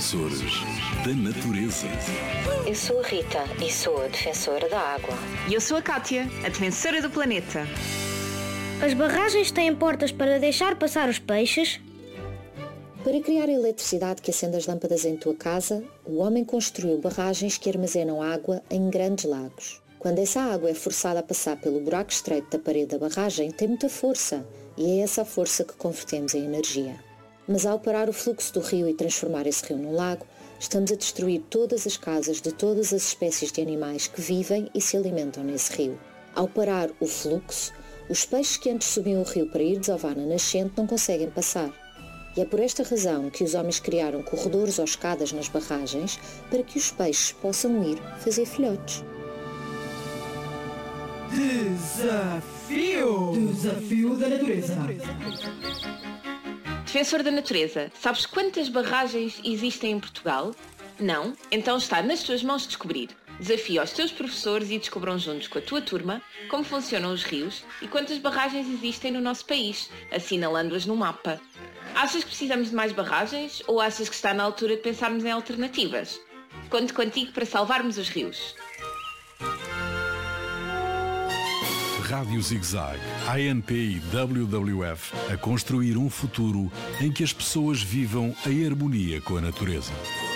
Defensores da Natureza. Eu sou a Rita e sou a defensora da água. E eu sou a Kátia, a defensora do planeta. As barragens têm portas para deixar passar os peixes? Para criar a eletricidade que acende as lâmpadas em tua casa, o homem construiu barragens que armazenam água em grandes lagos. Quando essa água é forçada a passar pelo buraco estreito da parede da barragem, tem muita força, e é essa a força que convertemos em energia. Mas ao parar o fluxo do rio e transformar esse rio num lago, estamos a destruir todas as casas de todas as espécies de animais que vivem e se alimentam nesse rio. Ao parar o fluxo, os peixes que antes subiam o rio para ir desovar na nascente não conseguem passar. E é por esta razão que os homens criaram corredores ou escadas nas barragens para que os peixes possam ir fazer filhotes. Desafio da natureza. Defensor da natureza, sabes quantas barragens existem em Portugal? Não? Então está nas tuas mãos descobrir. Desafia os teus professores e descobram juntos com a tua turma como funcionam os rios e quantas barragens existem no nosso país, assinalando-as no mapa. Achas que precisamos de mais barragens ou achas que está na altura de pensarmos em alternativas? Conto contigo para salvarmos os rios. Rádio ZigZag, ANP e WWF a construir um futuro em que as pessoas vivam em harmonia com a natureza.